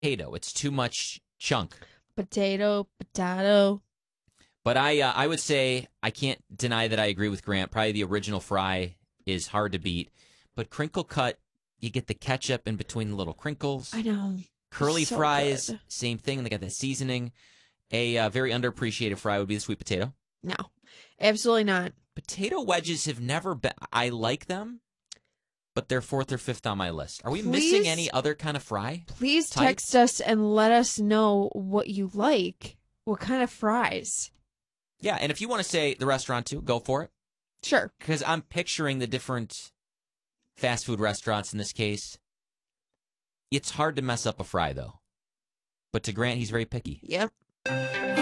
potato. It's too much chunk. Potato. But I would say I can't deny that I agree with Grant. Probably the original fry is hard to beat. But crinkle cut, you get the ketchup in between the little crinkles. I know. Curly So fries, good. same thing. They got the seasoning. A very underappreciated fry would be the sweet potato. No, absolutely not. Potato wedges have never been. I like them, but they're fourth or fifth on my list. Are we Please- missing any other kind of fry? Please type? text us and let us know what you like. What kind of fries? Yeah, and if you want to say the restaurant too, go for it. Sure. Because I'm picturing the different fast food restaurants in this case. It's hard to mess up a fry, though. But to Grant, he's very picky. Yep.